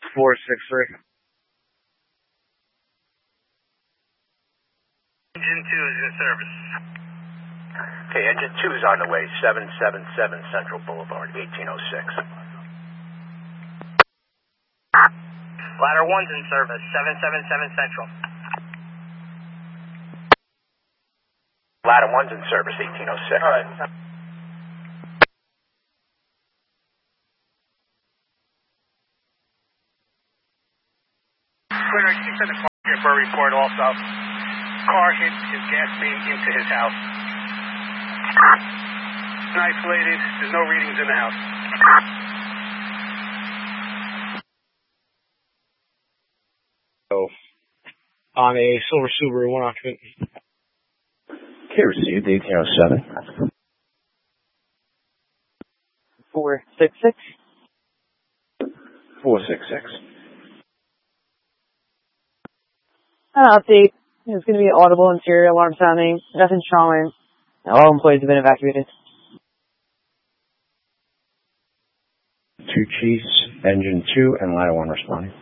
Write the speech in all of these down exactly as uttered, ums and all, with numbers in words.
four six three. Engine two is in service. Okay, engine two is on the way, seven seven seven Central Boulevard, eighteen oh six. Ladder one's in service, seven seven seven Central. Ladder one's in service, eighteen oh six. All right. Clear, you send the car here for a report also. Car hit his gas main into his house. It's isolated, there's no readings in the house. So, on a silver Subaru, one occupant. Okay, received, eighteen oh seven. four six six. four six six. Uh, update. It's going to be an audible interior alarm sounding. Nothing showing. All employees have been evacuated. Two Chiefs, engine two, and ladder one responding.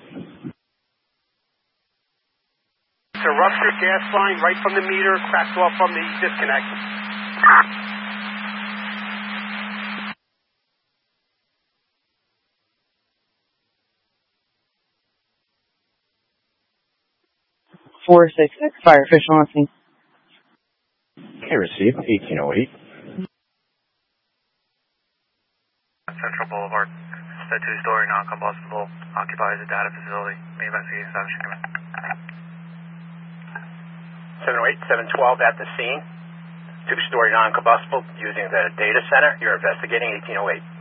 It's a ruptured gas line right from the meter, cracked off from the disconnect. four six six. Fire official on scene. Okay, received, eighteen oh eight. Central Boulevard, a two-story non-combustible, occupies a data facility. May investigate establishing command. seven oh eight, seven twelve at the scene. Two-story non-combustible using the data center. You're investigating eighteen oh eight.